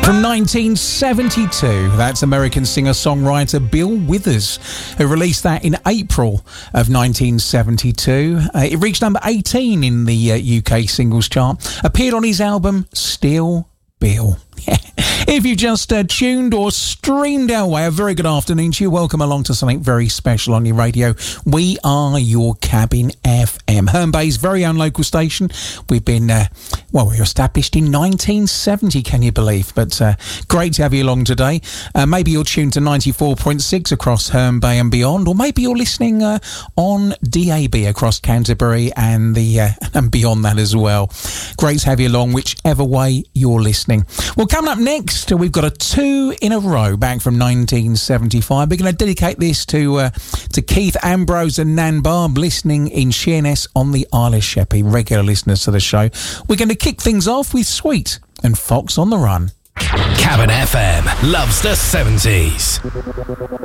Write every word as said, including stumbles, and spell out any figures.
From nineteen seventy-two, that's American singer-songwriter Bill Withers, who released that in April of nineteen seventy-two. Uh, it reached number eighteen in the uh, U K singles chart, appeared on his album Still Bill. If you've just uh, tuned or streamed our way, a very good afternoon to you. Welcome along to something very special on your radio. We are your Cabin F M, Herne Bay's very own local station. We've been, uh, well, we were established in nineteen seventy, can you believe? But uh, great to have you along today. Uh, maybe you're tuned to ninety-four point six across Herne Bay and beyond, or maybe you're listening uh, on D A B across Canterbury and the uh, and beyond that as well. Great to have you along, whichever way you're listening. Well, coming up next, we've got a two in a row back from nineteen seventy-five. We're going to dedicate this to uh, to Keith Ambrose and Nan Barb, listening in Sheerness on the Isle of Sheppey, regular listeners to the show. We're going to kick things off with Sweet and Fox on the Run. Cabin F M loves the seventies.